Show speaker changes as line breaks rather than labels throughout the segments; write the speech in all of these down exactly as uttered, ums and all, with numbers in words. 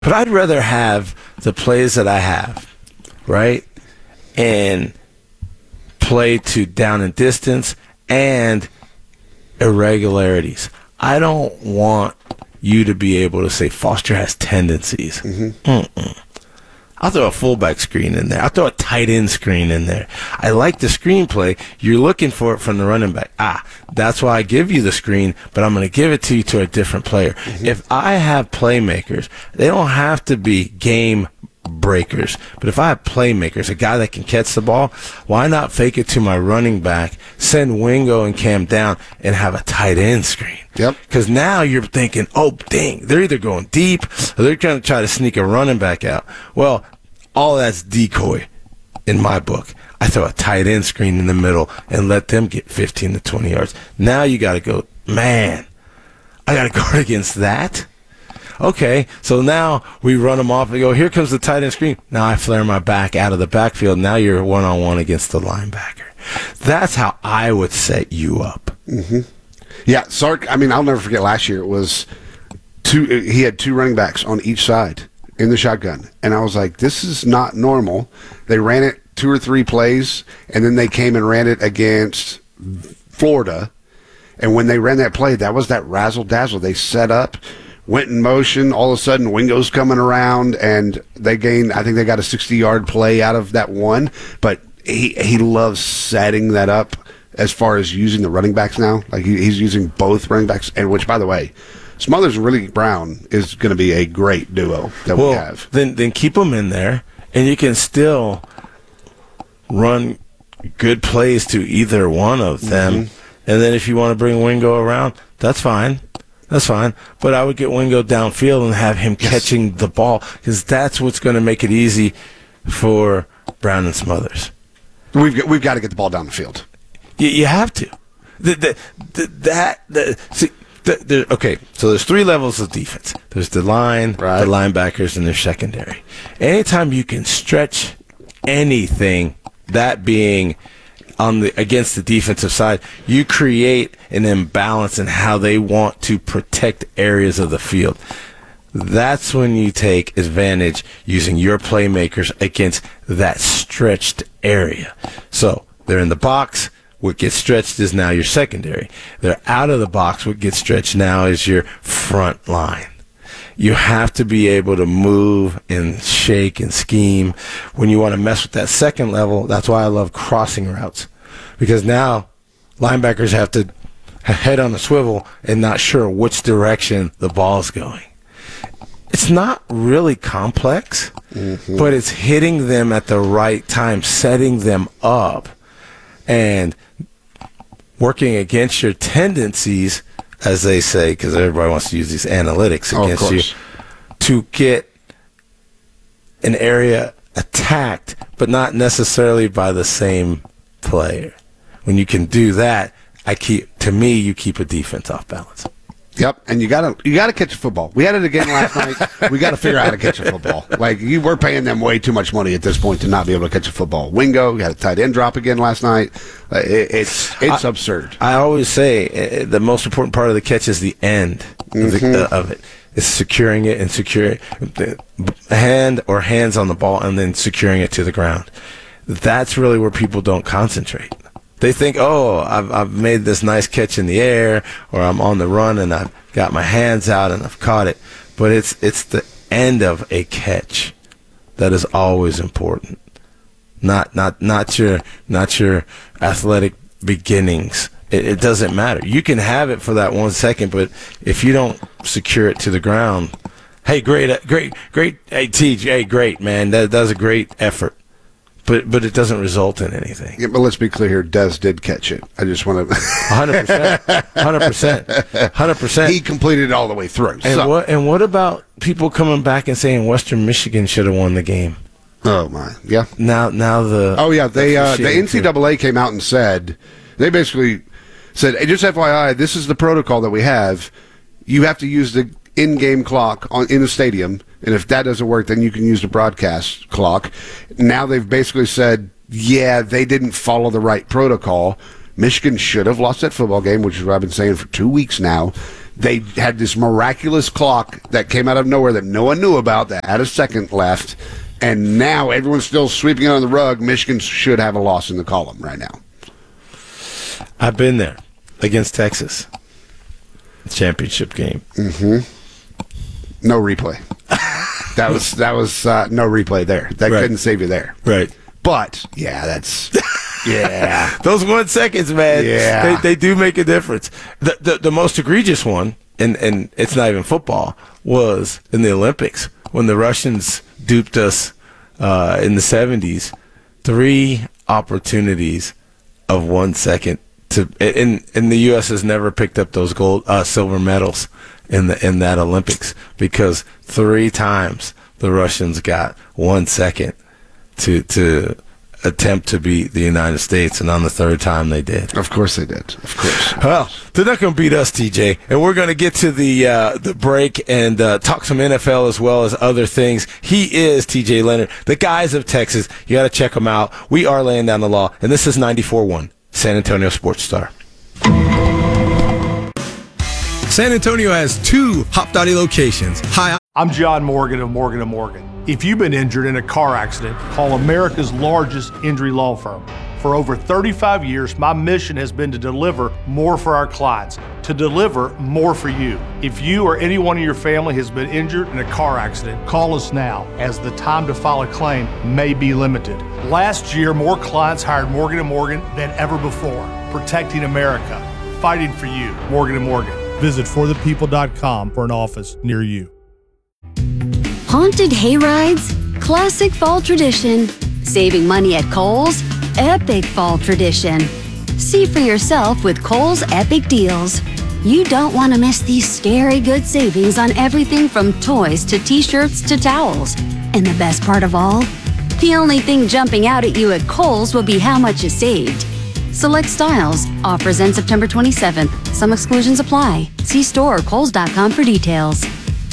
But I'd rather have the plays that I have, right, and play to down and distance and irregularities. I don't want you to be able to say Foster has tendencies. Mm-hmm. I'll throw a fullback screen in there. I'll throw a tight end screen in there. I like the screenplay. You're looking for it from the running back. Ah, that's why I give you the screen, but I'm going to give it to you to a different player. Mm-hmm. If I have playmakers, they don't have to be game breakers. But if I have playmakers, a guy that can catch the ball, why not fake it to my running back, send Wingo and Cam down, and have a tight end screen?
Yep.
Because now you're thinking, oh, dang, they're either going deep or they're trying to try to sneak a running back out. Well, all that's decoy in my book. I throw a tight end screen in the middle and let them get fifteen to twenty yards. Now you got to go, man, I got to guard against that? Okay, so now we run them off and go, here comes the tight end screen. Now I flare my back out of the backfield. Now you're one-on-one against the linebacker. That's how I would set you up.
Mm-hmm. Yeah, Sark, I mean, I'll never forget last year. It was two. He had two running backs on each side in the shotgun. And I was like, this is not normal. They ran it two or three plays, and then they came and ran it against Florida. And when they ran that play, that was that razzle-dazzle. They set up, went in motion. All of a sudden, Wingo's coming around, and they gained, I think they got a sixty-yard play out of that one. But he, he loves setting that up as far as using the running backs now. Like, he, he's using both running backs, and which, by the way, Smothers and Ridley Brown is going to be a great duo that
well,
we have.
Then, then keep them in there, and you can still run good plays to either one of them. Mm-hmm. And then if you want to bring Wingo around, that's fine. That's fine. But I would get Wingo downfield and have him yes. catching the ball, because that's what's going to make it easy for Brown and Smothers.
We've got, we've got to get the ball down the field.
You, you have to. The, the, the, that the, see, the, the, okay, so there's three levels of defense. There's the line,
right.
the linebackers, and their secondary. Anytime you can stretch anything, that being on the against the defensive side, you create an imbalance in how they want to protect areas of the field. That's when you take advantage using your playmakers against that stretched area. So they're in the box. What gets stretched is now your secondary. They're out of the box. What gets stretched now is your front line. You have to be able to move and shake and scheme. When you want to mess with that second level, that's why I love crossing routes. Because now linebackers have to head on a swivel and not sure which direction the ball's going. It's not really complex, mm-hmm. but it's hitting them at the right time, setting them up, and working against your tendencies, as they say, because everybody wants to use these analytics against
oh,
you, to get an area attacked, but not necessarily by the same player. When you can do that, I keep to me, you keep a defense off balance.
Yep, and you gotta you gotta catch a football. We had it again last night. We got to figure out how to catch a football. Like, you we're paying them way too much money at this point to not be able to catch a football. Wingo had a tight end drop again last night. Uh, it, it's it's
I,
absurd.
I always say uh, the most important part of the catch is the end mm-hmm. of, the, uh, of it. It's securing it and securing the hand or hands on the ball and then securing it to the ground. That's really where people don't concentrate. They think, oh, I've, I've made this nice catch in the air, or I'm on the run and I've got my hands out and I've caught it. But it's it's the end of a catch that is always important. Not not not your not your athletic beginnings. It, it doesn't matter. You can have it for that one second, but if you don't secure it to the ground, hey, great, great, great, hey, T J, hey, great, man, that that's a great effort. But but it doesn't result in anything.
Yeah, but let's be clear here. Dez did catch it. I just want to.
one hundred percent. one hundred percent. one hundred percent.
He completed it all the way through.
And
so.
what and what about people coming back and saying Western Michigan should have won the game?
Oh, my. Yeah.
Now now the.
Oh, yeah. They uh, the N C double A came out and said, they basically said, hey, just F Y I, this is the protocol that we have. You have to use the in-game clock on in the stadium, and if that doesn't work, then you can use the broadcast clock. Now they've basically said, yeah, they didn't follow the right protocol. Michigan should have lost that football game, which is what I've been saying for two weeks now. They had this miraculous clock that came out of nowhere that no one knew about that had a second left, and now everyone's still sweeping it on the rug. Michigan should have a loss in the column right now.
I've been there against Texas. Championship game.
Mm-hmm. No replay. That was that was uh, no replay there. That
Right.
couldn't save you there.
Right.
But yeah, that's yeah.
Those one seconds, man.
Yeah.
They, they do make a difference. The, the the most egregious one, and and it's not even football, was in the Olympics when the Russians duped us uh, in the seventies. Three opportunities of one second to, and and the U S has never picked up those gold, uh, silver medals in the in that Olympics because three times the Russians got one second to to attempt to beat the United States, and on the third time they did.
Of course they did. Of course.
Well, they're not going to beat us, T J, and we're going to get to the uh, the break and uh, talk some N F L as well as other things. He is T J Leonard, the guys of Texas. You got to check them out. We are laying down the law, and this is ninety-four point one San Antonio Sports Star.
San Antonio has two Hop.E locations. Hi,
I'm John Morgan of Morgan and Morgan. If you've been injured in a car accident, call America's largest injury law firm. For over thirty-five years, my mission has been to deliver more for our clients, to deliver more for you. If you or anyone in your family has been injured in a car accident, call us now, as the time to file a claim may be limited. Last year, more clients hired Morgan and Morgan than ever before, protecting America, fighting for you. Morgan and Morgan. Visit for the people dot com for an office near you.
Haunted hayrides, classic fall tradition. Saving money at Kohl's, epic fall tradition. See for yourself with Kohl's Epic Deals. You don't want to miss these scary good savings on everything from toys to t-shirts to towels. And the best part of all? The only thing jumping out at you at Kohl's will be how much you saved. Select styles. Offers end September twenty-seventh. Some exclusions apply. See store or kohls dot com for details.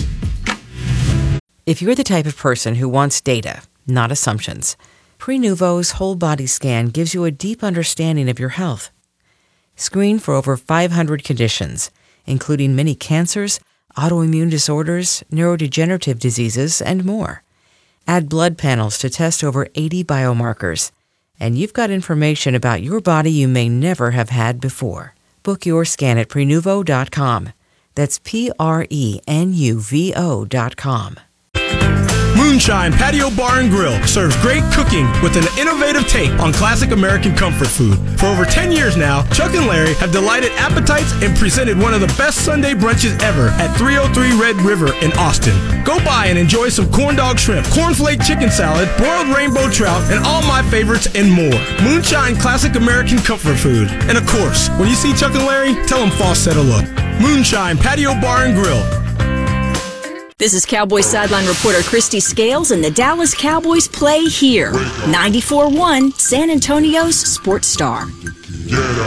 If you're the type of person who wants data, not assumptions, Prenuvo's whole body scan gives you a deep understanding of your health. Screen for over five hundred conditions, including many cancers, autoimmune disorders, neurodegenerative diseases, and more. Add blood panels to test over eighty biomarkers. And you've got information about your body you may never have had before. Book your scan at Prenuvo dot com. That's P R E N U V O dot com.
Moonshine Patio Bar and Grill serves great cooking with an innovative take on classic American comfort food. For over ten years now, Chuck and Larry have delighted appetites and presented one of the best Sunday brunches ever at three oh three Red River in Austin. Go by and enjoy some corn dog shrimp, cornflake chicken salad, broiled rainbow trout, and all my favorites and more. Moonshine classic American comfort food. And of course, when you see Chuck and Larry, tell them Foss said hello. Moonshine Patio Bar and Grill.
This is Cowboys sideline reporter Christy Scales, and the Dallas Cowboys play here. ninety-four point one San Antonio's Sports Star.